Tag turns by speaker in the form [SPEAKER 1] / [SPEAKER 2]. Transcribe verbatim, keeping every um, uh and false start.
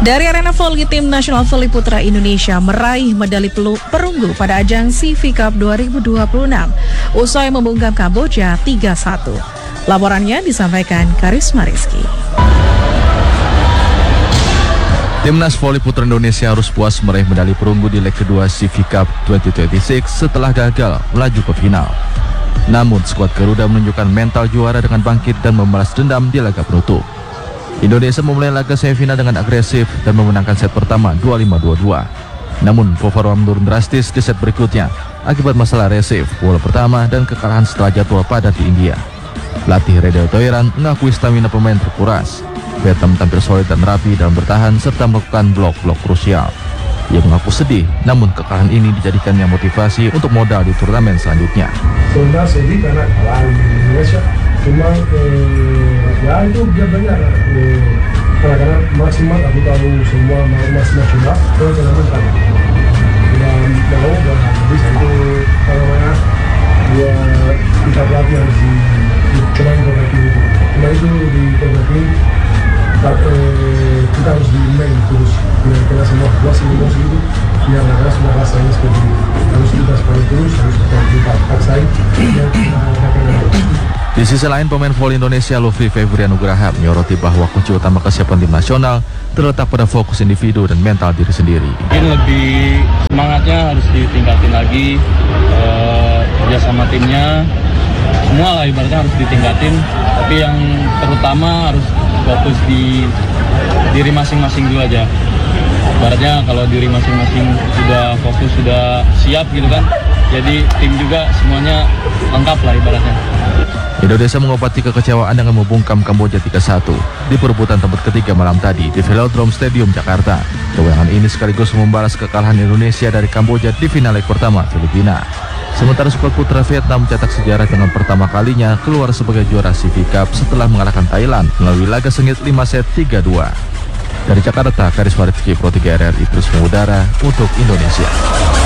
[SPEAKER 1] Dari arena voli, tim nasional voli putra Indonesia meraih medali perunggu pada ajang C V Cup dua ribu dua puluh enam usai membungkam Kamboja tiga satu. Laporannya disampaikan Karisma Rizky.
[SPEAKER 2] Timnas voli putra Indonesia harus puas meraih medali perunggu di leg kedua C V Cup dua ribu dua puluh enam setelah gagal melaju ke final. Namun skuad Garuda menunjukkan mental juara dengan bangkit dan membalas dendam di laga penutup. Indonesia memulai laga semifinal dengan agresif dan memenangkan set pertama dua lima dua dua. Namun performa menurun drastis di set berikutnya akibat masalah resif bola pertama dan kekalahan setelah jadwal padat di India. Pelatih Reda Toiran mengakui stamina pemain terkuras. Vietnam tampil solid dan rapi dalam bertahan serta melakukan blok-blok krusial. Ia mengaku sedih, namun kekalahan ini dijadikannya motivasi untuk modal di turnamen selanjutnya.
[SPEAKER 3] Sebenarnya sedih karena kalah di Indonesia, cuma eh, ya itu dia belajar eh, kadang-kadang maksimal aku tahu semua masih nasional, terus turnamen kan dan mau dan bisa itu kalau mana dia kita pelatih harus di coba perbaiki itu, cuma itu di perbaiki kita harus di main terus biar kita semua puas emosi itu biar mereka sudah rasanya seperti itu, harus kita seperti terus harus kita kita paksain yang kita lakukan.
[SPEAKER 2] Di sisi lain, pemain voli Indonesia Luffy Febrian Nugraha menyoroti bahwa kunci utama kesiapan tim nasional terletak pada fokus individu dan mental diri sendiri.
[SPEAKER 4] Mungkin lebih semangatnya harus ditingkatin lagi, eh, kerjasama timnya, semua lah ibaratnya harus ditingkatin, tapi yang terutama harus fokus di diri masing-masing dulu aja. Ibaratnya kalau diri masing-masing sudah fokus, sudah siap gitu kan, jadi tim juga semuanya lengkap lah ibaratnya.
[SPEAKER 2] Indonesia mengobati kekecewaan dengan membungkam Kamboja tiga satu di perebutan tempat ketiga malam tadi di Velodrome Stadium Jakarta. Kemenangan ini sekaligus membalas kekalahan Indonesia dari Kamboja di final leg pertama Filipina. Sementara skuad putra Vietnam mencetak sejarah dengan pertama kalinya keluar sebagai juara C V Cup setelah mengalahkan Thailand melalui laga sengit lima set tiga dua. Dari Jakarta, Karisma Rizky, Pro tiga R R I terus mengudara untuk Indonesia.